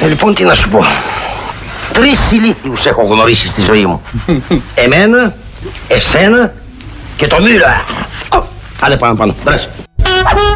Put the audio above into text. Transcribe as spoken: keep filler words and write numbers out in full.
Ε, λοιπόν, τι να σου πω. Τρεις ηλίθιους έχω γνωρίσει στη ζωή μου. Εμένα, εσένα και τον Μίλλερ. Άντε πάνω πάνω. Μπρες.